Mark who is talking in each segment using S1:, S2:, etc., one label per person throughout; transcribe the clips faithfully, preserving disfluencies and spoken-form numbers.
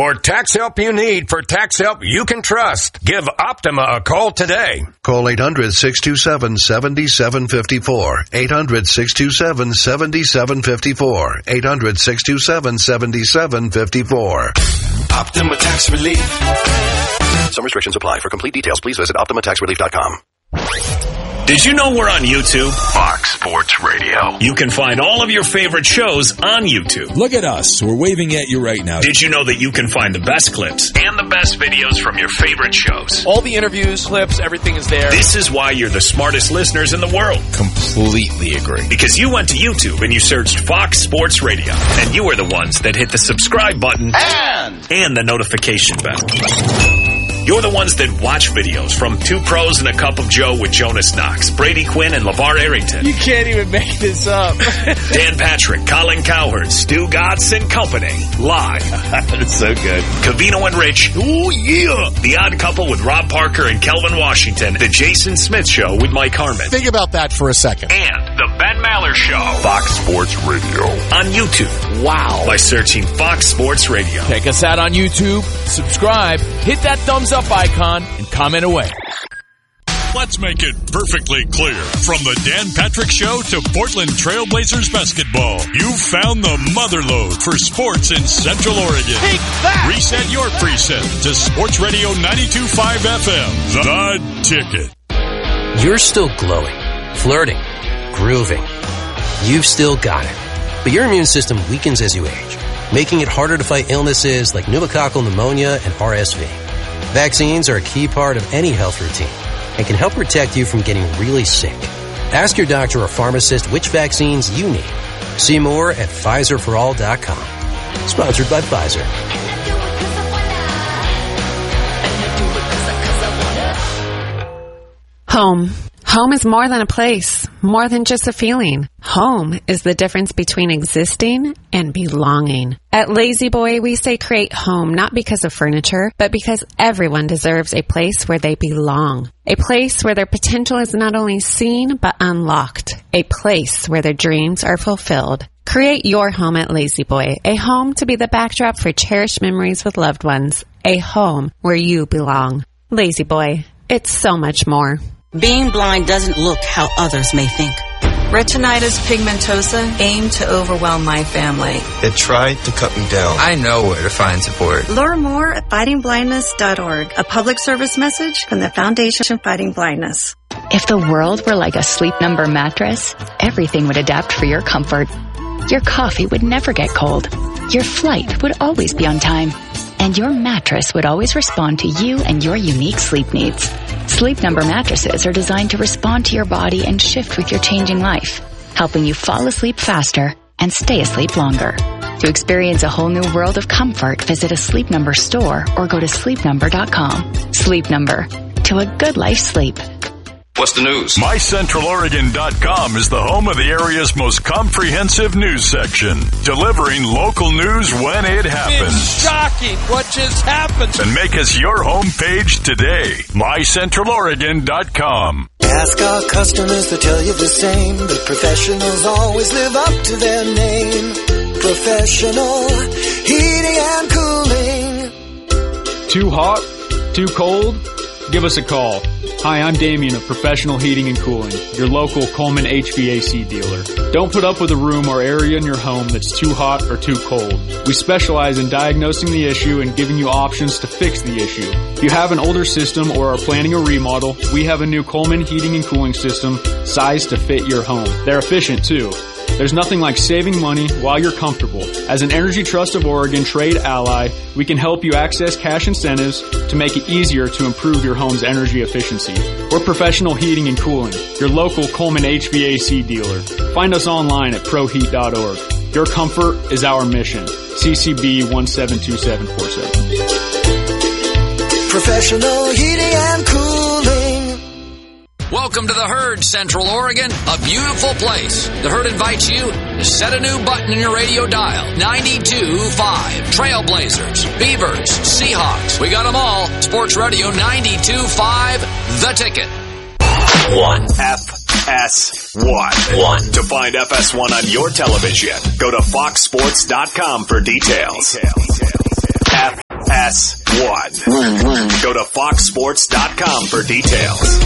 S1: for tax help you need for tax help you can trust. Give Optima a call today.
S2: Call eight hundred, six two seven, seven seven five four. eight hundred, six two seven, seven seven five four. eight hundred, six two seven, seven seven five four.
S3: Optima Tax Relief.
S2: Some restrictions apply. For complete details, please visit optima tax relief dot com.
S4: Did you know we're on YouTube?
S3: Fox Sports Radio.
S4: You can find all of your favorite shows on YouTube.
S5: Look at us. We're waving at you right now.
S4: Did you know that you can find the best clips and the best videos from your favorite shows?
S6: All the interviews, clips, everything is there.
S4: This is why you're the smartest listeners in the world.
S5: Completely agree.
S4: Because you went to YouTube and you searched Fox Sports Radio. And you are the ones that hit the subscribe button
S6: and,
S4: and the notification bell. You're the ones that watch videos from Two Pros and a Cup of Joe with Jonas Knox, Brady Quinn, and LeVar Arrington.
S6: You can't even make this up.
S4: Dan Patrick, Colin Cowherd, Stu Gatz and Company. Live.
S6: That's so good.
S4: Covino and Rich. Oh, yeah. The Odd Couple with Rob Parker and Kelvin Washington. The Jason Smith Show with Mike Harmon.
S7: Think about that for a second.
S4: And the Ben Maller Show.
S3: Fox Sports Radio.
S4: On YouTube.
S6: Wow.
S4: By searching Fox Sports Radio.
S6: Check us out on YouTube. Subscribe. Hit that thumbs up icon and comment away.
S8: Let's make it perfectly clear. From the Dan Patrick Show to Portland Trailblazers basketball, you've found the motherlode for sports in Central Oregon.
S6: Take that!
S8: Reset your preset to Sports Radio ninety-two point five F M, The Ticket.
S9: You're still glowing, flirting, grooving. You've still got it. But your immune system weakens as you age, making it harder to fight illnesses like pneumococcal pneumonia and R S V. Vaccines are a key part of any health routine and can help protect you from getting really sick. Ask your doctor or pharmacist which vaccines you need. See more at Pfizer for all dot com. Sponsored by Pfizer.
S10: Home. Home is more than a place, more than just a feeling. Home is the difference between existing and belonging. At Lazy Boy, we say create home not because of furniture, but because everyone deserves a place where they belong. A place where their potential is not only seen, but unlocked. A place where their dreams are fulfilled. Create your home at Lazy Boy, a home to be the backdrop for cherished memories with loved ones. A home where you belong. Lazy Boy, it's so much more.
S11: Being blind doesn't look how others may think.
S12: Retinitis pigmentosa aimed to overwhelm my family.
S13: It tried to cut me down.
S14: I know where to find support.
S12: Learn more at fighting blindness dot org, a public service message from the Foundation Fighting Blindness.
S15: If the world were like a Sleep Number mattress, everything would adapt for your comfort. Your coffee would never get cold. Your flight would always be on time. And your mattress would always respond to you and your unique sleep needs. Sleep Number mattresses are designed to respond to your body and shift with your changing life, helping you fall asleep faster and stay asleep longer. To experience a whole new world of comfort, visit a Sleep Number store or go to sleep number dot com. Sleep Number. To a good life sleep.
S3: What's the news?
S8: my central oregon dot com is the home of the area's most comprehensive news section, delivering local news when it happens.
S6: It's shocking what just happened.
S8: And make us your homepage today. my central oregon dot com.
S16: Ask our customers to tell you the same, but professionals always live up to their name. Professional heating and cooling.
S17: Too hot? Too cold? Give us a call. Hi, I'm Damien of Professional Heating and Cooling, your local Coleman H V A C dealer. Don't put up with a room or area in your home that's too hot or too cold. We specialize in diagnosing the issue and giving you options to fix the issue. If you have an older system or are planning a remodel, we have a new Coleman Heating and Cooling system sized to fit your home. They're efficient too. There's nothing like saving money while you're comfortable. As an Energy Trust of Oregon trade ally, we can help you access cash incentives to make it easier to improve your home's energy efficiency. We're Professional Heating and Cooling, your local Coleman H V A C dealer. Find us online at pro heat dot org. Your comfort is our mission. C C B one seven two seven four seven.
S16: Professional Heating and Cooling.
S18: Welcome to the Herd, Central Oregon, a beautiful place. The Herd invites you to set a new button in your radio dial. ninety-two point five. Trailblazers, Beavers, Seahawks. We got them all. Sports Radio ninety-two point five. The Ticket.
S4: One. F S one. One. To find F S one on your television, go to fox sports dot com for details. F Press one. One, one. Go to fox sports dot com for details.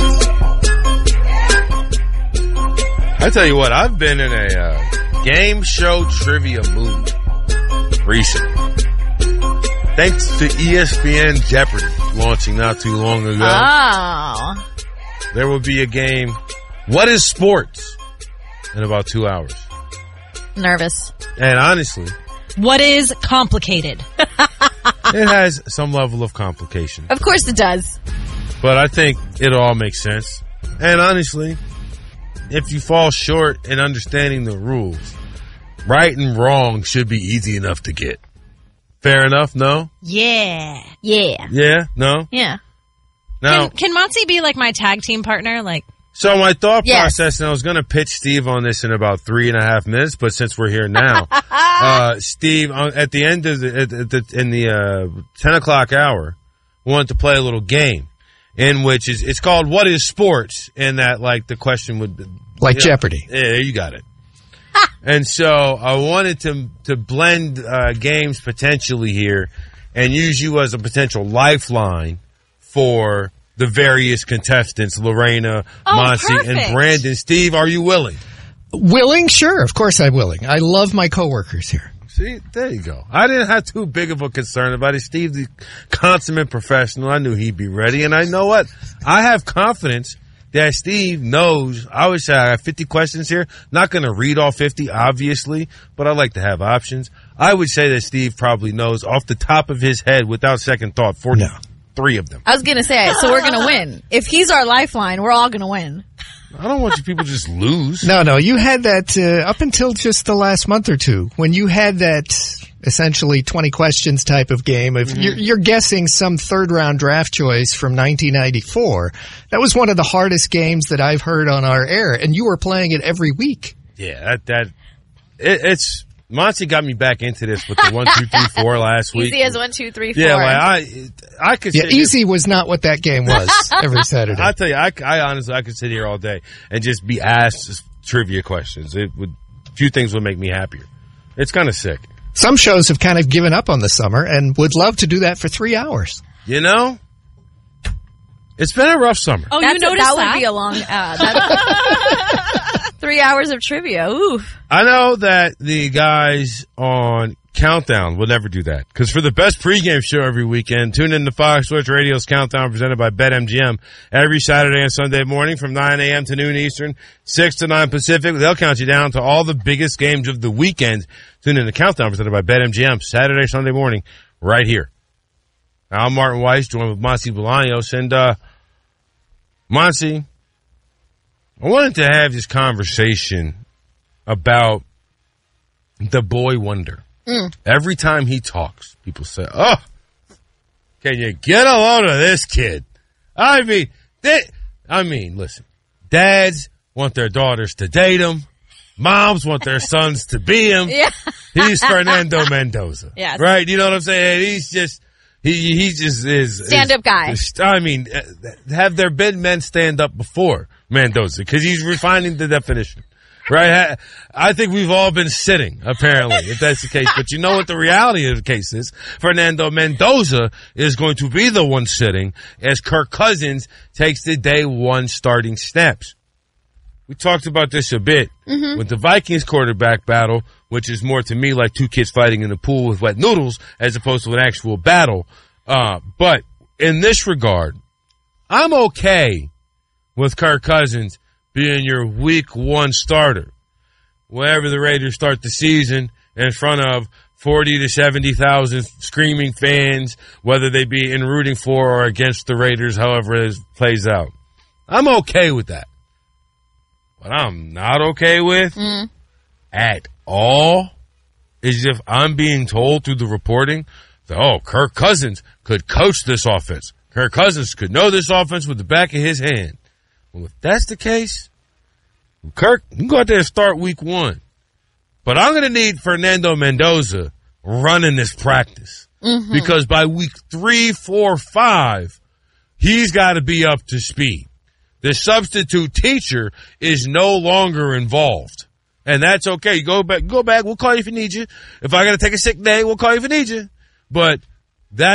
S7: I tell you what, I've been in a uh, game show trivia mood recently. Thanks to E S P N Jeopardy launching not too long ago.
S19: Oh.
S7: There will be a game, What is Sports? In about two hours.
S19: Nervous.
S7: And honestly,
S20: what is complicated?
S7: It has some level of complication.
S19: Of course it does.
S7: But I think it all makes sense. And honestly, if you fall short in understanding the rules, right and wrong should be easy enough to get. Fair enough, no?
S20: Yeah.
S19: Yeah.
S7: Yeah? No?
S20: Yeah.
S7: Now,
S20: Can, can Motzi be like my tag team partner? Like,
S7: so my thought
S19: Yes.
S7: process, and I was going to pitch Steve on this in about three and a half minutes, but since we're here now, uh, Steve, uh, at the end of the, at the in the uh, ten o'clock hour, wanted to play a little game in which is it's called What is Sports? And that, like, the question would be,
S21: Like
S7: you know,
S21: Jeopardy.
S7: Yeah, you got it. And so I wanted to to blend uh, games potentially here and use you as a potential lifeline for the various contestants, Lorena,
S19: Oh,
S7: Monty,
S19: perfect.
S7: and Brandon. Steve, are you willing?
S21: Willing? Sure. Of course I'm willing. I love my coworkers here.
S7: See, there you go. I didn't have too big of a concern about it. Steve, the consummate professional, I knew he'd be ready. And I know what? I have confidence that Steve knows. I would say I have fifty questions here. Not going to read all fifty, obviously, but I like to have options. I would say that Steve probably knows off the top of his head, without second thought, forty-three of them.
S19: I was going to say, so we're going to win. If he's our lifeline, we're all going to win.
S7: I don't want you people to just lose.
S21: No, no. You had that uh, up until just the last month or two when you had that essentially twenty questions type of game. If mm-hmm. you're, you're guessing some third round draft choice from nineteen ninety-four, that was one of the hardest games that I've heard on our air, and you were playing it every week.
S7: Yeah, that that it, it's Monty got me back into this with the one, two, three, four last week.
S19: Easy as one, two, three, four.
S7: Yeah, like I, I could.
S21: Yeah,
S7: sit
S21: easy
S7: here.
S21: was not what that game was every Saturday.
S7: I tell you, I, I honestly, I could sit here all day and just be asked trivia questions. It would, few things would make me happier. It's kind of sick.
S21: Some shows have kind of given up on the summer and would love to do that for three hours.
S7: You know, it's been a rough summer.
S20: oh,
S19: That's
S20: you
S19: a-
S20: noticed
S19: that
S20: that?
S19: would be a long, uh, that's three hours of trivia. Oof.
S7: I know that the guys on Countdown will never do that because for the best pregame show every weekend, tune in to Fox Sports Radio's Countdown presented by BetMGM every Saturday and Sunday morning from nine a.m. to noon Eastern, six to nine Pacific. They'll count you down to all the biggest games of the weekend. Tune in to Countdown presented by BetMGM Saturday, Sunday morning right here. Now, I'm Martin Weiss, joined with Monty Bolaños. And, uh, Monty, I wanted to have this conversation about the boy wonder.
S19: Mm.
S7: Every time he talks, people say, oh, can you get a load of this kid? I mean, they, I mean, listen, dads want their daughters to date him. Moms want their sons to be him.
S19: Yeah.
S7: He's Fernando Mendoza.
S19: Yes.
S7: Right? You know what I'm saying? He's just, he, he just is.
S19: Stand-up
S7: is,
S19: guy.
S7: is- I mean, uh, have there been men stand up before Mendoza? Because he's refining the definition. Right? I think we've all been sitting, apparently, if that's the case. But you know what the reality of the case is? Fernando Mendoza is going to be the one sitting as Kirk Cousins takes the day one starting snaps. We talked about this a bit
S19: Mhm.
S7: with the Vikings quarterback battle, which is more to me like two kids fighting in a pool with wet noodles as opposed to an actual battle. Uh, but in this regard, I'm okay with Kirk Cousins being your week one starter. Wherever the Raiders start the season in front of forty to seventy thousand screaming fans, whether they be in rooting for or against the Raiders, however it plays out. I'm okay with that. What I'm not okay with
S19: Mm.
S7: at all is if I'm being told through the reporting that, oh, Kirk Cousins could coach this offense. Kirk Cousins could know this offense with the back of his hand. Well, if that's the case, Kirk, you can go out there and start week one. But I'm going to need Fernando Mendoza running this practice.
S19: Mhm.
S7: Because by week three, four, five, he's got to be up to speed. The substitute teacher is no longer involved. And that's okay. You go back, go back. We'll call you if we need you. If I got to take a sick day, we'll call you if we need you. But